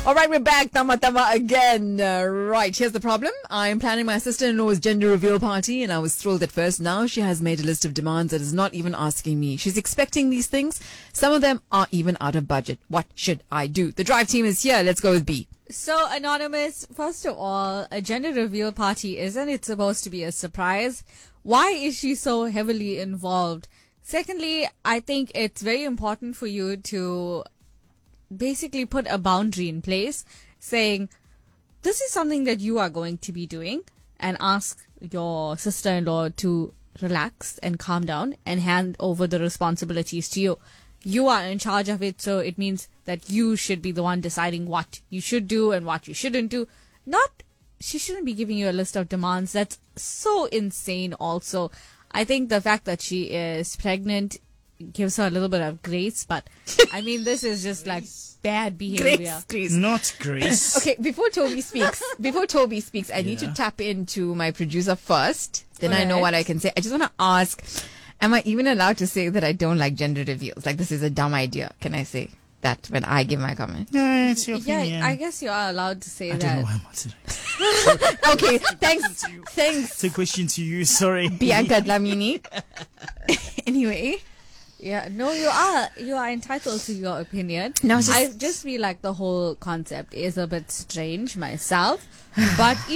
All right, we're back. Tama again. Right, here's the problem. I'm planning my sister-in-law's gender reveal party, and I was thrilled at first. Now she has made a list of demands that is not even asking me. She's expecting these things. Some of them are even out of budget. What should I do? The drive team is here. Let's go with B. So, Anonymous, first of all, a gender reveal party, isn't it supposed to be a surprise? Why is she so heavily involved? Secondly, I think it's very important for you to basically put a boundary in place saying, this is something that you are going to be doing, and ask your sister-in-law to relax and calm down and hand over the responsibilities to you. You are in charge of it, so it means that you should be the one deciding what you should do and what you shouldn't do. She shouldn't be giving you a list of demands. That's so insane also. I think the fact that she is pregnant gives her a little bit of grace, but I mean, this is just like bad behavior. Grace. Not grace. Okay, before Toby speaks, I need to tap into my producer first. Then I know what I can say. I just want to ask, am I even allowed to say that I don't like gender reveals? Like, this is a dumb idea. Can I say that when I give my comment? Yeah, it's your opinion. Yeah, I guess you are allowed to say I that. don't know why I'm answering it. Okay, thanks. It's a question to you, sorry. Bianca Dlamini. Anyway. Yeah, no, you are entitled to your opinion. No, I just feel like the whole concept is a bit strange myself, but